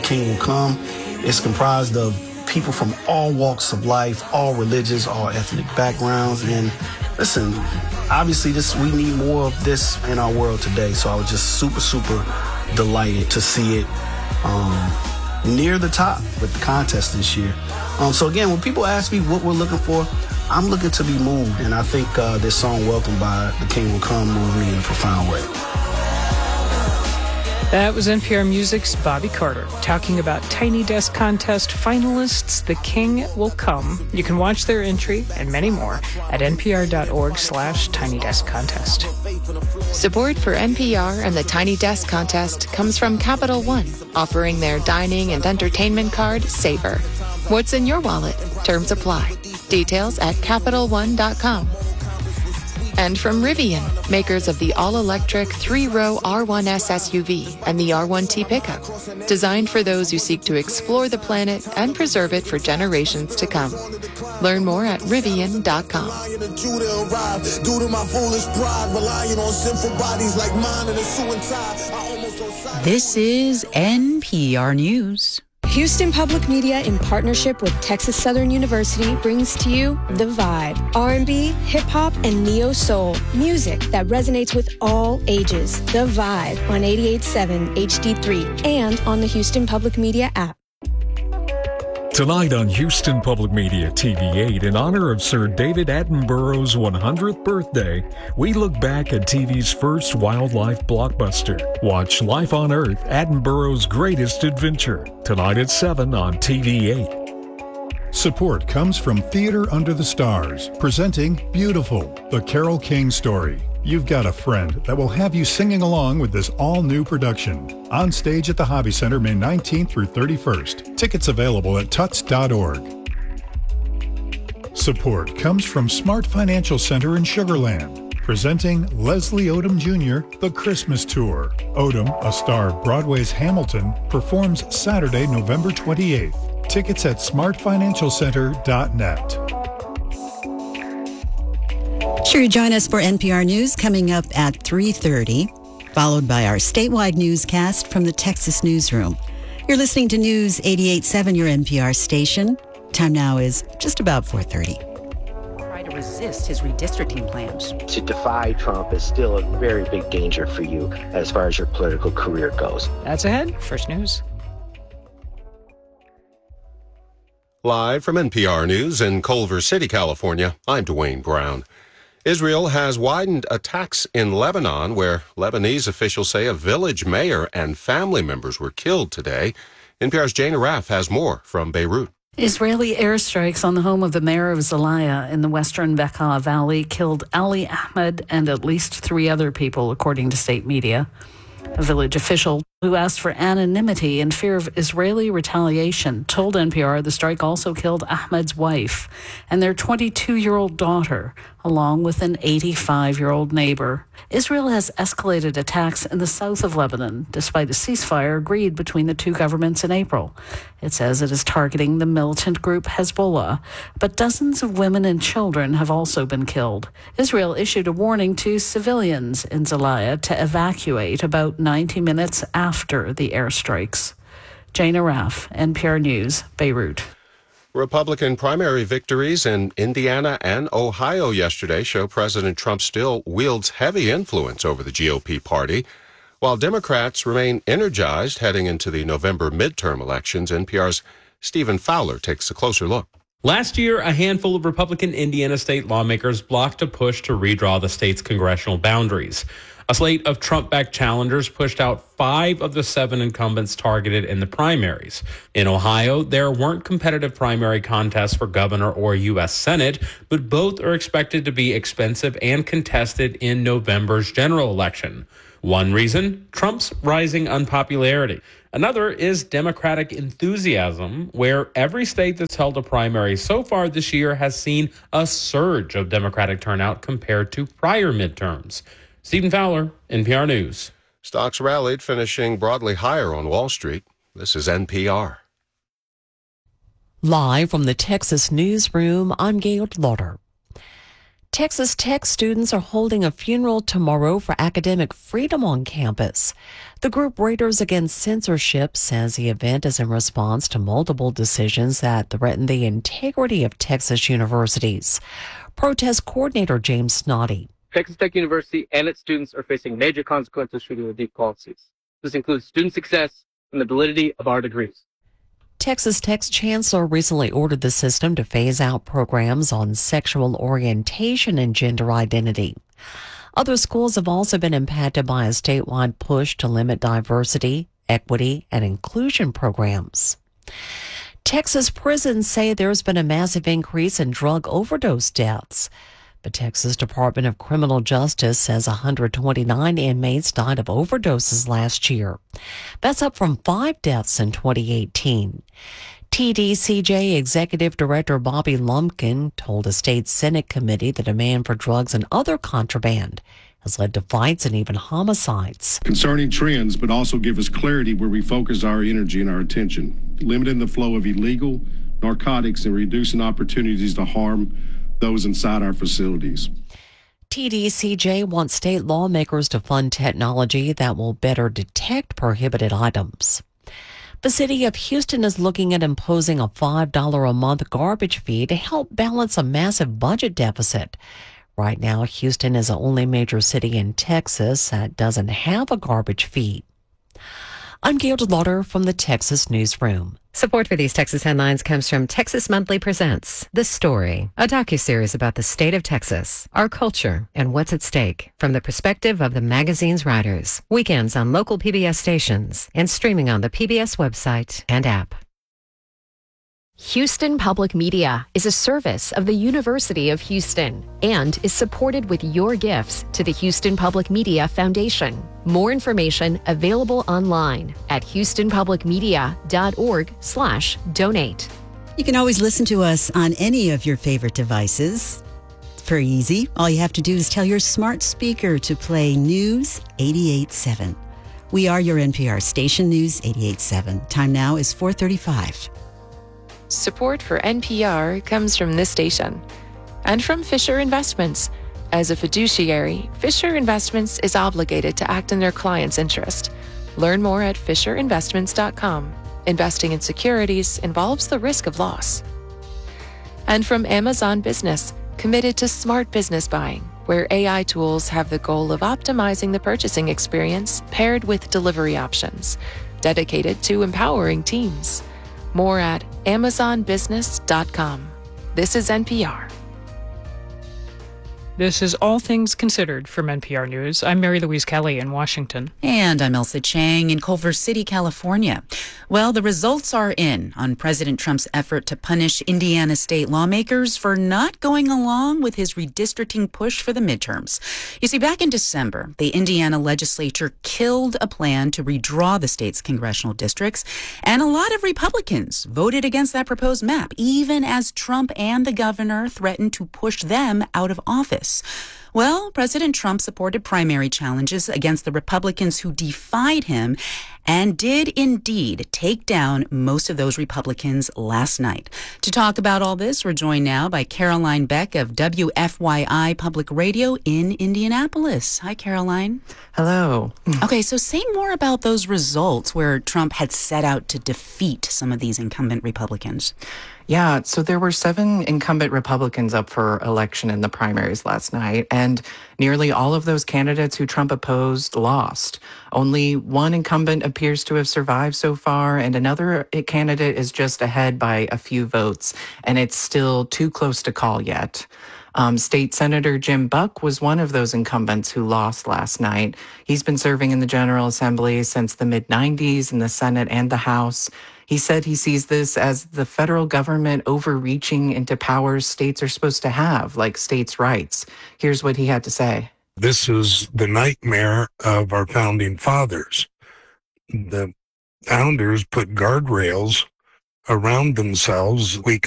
King Will Come. It's comprised of people from all walks of life, all religions, all ethnic backgrounds. And listen, obviously we need more of this in our world today. So I was just super, super delighted to see it near the top with the contest this year. So again, when people ask me what we're looking for, I'm looking to be moved. And I think this song, Welcome by The King Will Come, moved me in a profound way. That was NPR Music's Bobby Carter talking about Tiny Desk Contest finalists The King Will Come. You can watch their entry and many more at npr.org/Tiny Desk Contest. Support for NPR and the Tiny Desk Contest comes from Capital One, offering their dining and entertainment card, Savor. What's in your wallet? Terms apply. Details at CapitalOne.com. And from Rivian, makers of the all-electric 3-row R1S SUV and the R1T pickup, designed for those who seek to explore the planet and preserve it for generations to come. Learn more at Rivian.com. This is NPR News. Houston Public Media, in partnership with Texas Southern University, brings to you The Vibe, R&B, hip-hop, and neo-soul, music that resonates with all ages. The Vibe on 88.7 HD3 and on the Houston Public Media app. Tonight on Houston Public Media TV8, in honor of Sir David Attenborough's 100th birthday, we look back at TV's first wildlife blockbuster. Watch Life on Earth, Attenborough's Greatest Adventure, tonight at 7 on TV8. Support comes from Theater Under the Stars, presenting Beautiful, the Carole King story. You've got a friend that will have you singing along with this all-new production. On stage at the Hobby Center May 19th through 31st. Tickets available at tuts.org. Support comes from Smart Financial Center in Sugar Land, presenting Leslie Odom Jr., The Christmas Tour. Odom, a star of Broadway's Hamilton, performs Saturday, November 28th. Tickets at smartfinancialcenter.net. Sure, you join us for NPR News coming up at 3:30, followed by our statewide newscast from the Texas Newsroom. You're listening to News 88.7, your NPR station. Time now is just about 4:30. Try to resist his redistricting plans. To defy Trump is still a very big danger for you as far as your political career goes. That's ahead. First News. Live from NPR News in Culver City, California, I'm Dwayne Brown. Israel has widened attacks in Lebanon, where Lebanese officials say a village mayor and family members were killed today. NPR's Jane Araf has more from Beirut. Israeli airstrikes on the home of the mayor of Zelaya in the western Bekaa Valley killed Ali Ahmed and at least 3 other people, according to state media. A village official who asked for anonymity in fear of Israeli retaliation told NPR the strike also killed Ahmed's wife and their 22-year-old daughter, along with an 85-year-old neighbor. Israel has escalated attacks in the south of Lebanon, despite a ceasefire agreed between the two governments in April. It says it is targeting the militant group Hezbollah, but dozens of women and children have also been killed. Israel issued a warning to civilians in Zelaya to evacuate about 90 minutes after the airstrikes. Jane Araf, NPR News, Beirut. Republican primary victories in Indiana and Ohio yesterday show President Trump still wields heavy influence over the GOP party, while Democrats remain energized heading into the November midterm elections. NPR's Stephen Fowler takes a closer look. Last year, a handful of Republican Indiana state lawmakers blocked a push to redraw the state's congressional boundaries. A slate of Trump-backed challengers pushed out 5 of the 7 incumbents targeted in the primaries. In Ohio, there weren't competitive primary contests for governor or U.S. Senate, but both are expected to be expensive and contested in November's general election. One reason, Trump's rising unpopularity. Another is Democratic enthusiasm, where every state that's held a primary so far this year has seen a surge of Democratic turnout compared to prior midterms. Stephen Fowler, NPR News. Stocks rallied, finishing broadly higher on Wall Street. This is NPR. Live from the Texas Newsroom, I'm Gail Lauder. Texas Tech students are holding a funeral tomorrow for academic freedom on campus. The group Raiders Against Censorship says the event is in response to multiple decisions that threaten the integrity of Texas universities. Protest coordinator James Snoddy. Texas Tech University and its students are facing major consequences due to these policies. This includes student success and the validity of our degrees. Texas Tech's chancellor recently ordered the system to phase out programs on sexual orientation and gender identity. Other schools have also been impacted by a statewide push to limit diversity, equity, and inclusion programs. Texas prisons say there's been a massive increase in drug overdose deaths. The Texas Department of Criminal Justice says 129 inmates died of overdoses last year. That's up from 5 deaths in 2018. TDCJ Executive Director Bobby Lumpkin told a state Senate committee the demand for drugs and other contraband has led to fights and even homicides. Concerning trends, but also give us clarity where we focus our energy and our attention, limiting the flow of illegal narcotics and reducing opportunities to harm those inside our facilities. TDCJ wants state lawmakers to fund technology that will better detect prohibited items. The city of Houston is looking at imposing a $5 a month garbage fee to help balance a massive budget deficit. Right now, Houston is the only major city in Texas that doesn't have a garbage fee. I'm Gail DeLauder from the Texas Newsroom. Support for these Texas headlines comes from Texas Monthly Presents The Story, a docuseries about the state of Texas, our culture, and what's at stake from the perspective of the magazine's writers. Weekends on local PBS stations and streaming on the PBS website and app. Houston Public Media is a service of the University of Houston and is supported with your gifts to the Houston Public Media Foundation. More information available online at houstonpublicmedia.org/donate. You can always listen to us on any of your favorite devices. It's very easy. All you have to do is tell your smart speaker to play News 88.7. We are your NPR station, News 88.7. Time now is 4:35. Support for NPR comes from this station and from Fisher Investments. As a fiduciary, Fisher Investments is obligated to act in their client's interest. Learn more at fisherinvestments.com. Investing in securities involves the risk of loss. And from Amazon Business, committed to smart business buying, where AI tools have the goal of optimizing the purchasing experience paired with delivery options, dedicated to empowering teams. More at amazonbusiness.com. This is NPR. This is All Things Considered from NPR News. I'm Mary Louise Kelly in Washington. And I'm Elsa Chang in Culver City, California. Well, the results are in on President Trump's effort to punish Indiana state lawmakers for not going along with his redistricting push for the midterms. You see, back in December, the Indiana legislature killed a plan to redraw the state's congressional districts, and a lot of Republicans voted against that proposed map, even as Trump and the governor threatened to push them out of office. Well, President Trump supported primary challenges against the Republicans who defied him and did indeed take down most of those Republicans last night. To talk about all this, we're joined now by Caroline Beck of WFYI Public Radio in Indianapolis. Hi, Caroline. Hello. Okay, so say more about those results where Trump had set out to defeat some of these incumbent Republicans. Yeah, so there were 7 incumbent Republicans up for election in the primaries last night, and nearly all of those candidates who Trump opposed lost. Only one incumbent appears to have survived so far, and another candidate is just ahead by a few votes, and it's still too close to call yet. State Senator Jim Buck was one of those incumbents who lost last night. He's been serving in the General Assembly since the mid-90s in the Senate and the House. He said he sees this as the federal government overreaching into powers states are supposed to have, like states' rights. Here's what he had to say. This is the nightmare of our founding fathers. The founders put guardrails around themselves. We